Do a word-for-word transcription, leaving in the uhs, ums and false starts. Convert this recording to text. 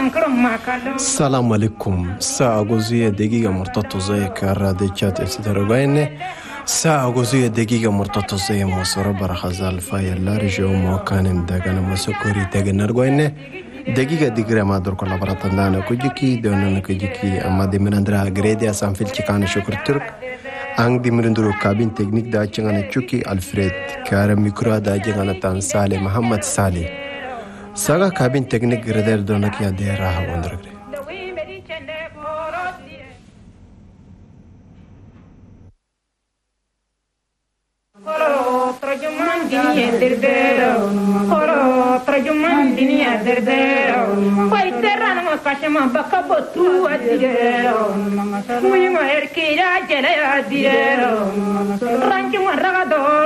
السلام عليكم ساعة جوزية دقيقة مرتبطة زي كرادة شات استدرجينه ساعة جوزية دقيقة مرتبطة زي مصر برخزال فايل لارجو موكان دعنا مسكوري دعنا رجوينه دقيقة دقيقة ما دور كل براتنا كوجيكي دونا كوجيكي أما دمرندرا غريديا سامفيل كان شكر ترك أنك دمرندرو كابين تكنيك دا جانا تشوكي ألفريد كارم ميكرو دا جانا تان سالي محمد سالي ساقا كابين تكنيك غردير دونا كيا ديرها وندرغري Dunia derdero, poi terrano ma facciamo bacca bottu a dire, muy mujer que ya quiere a dire, rancho marragado.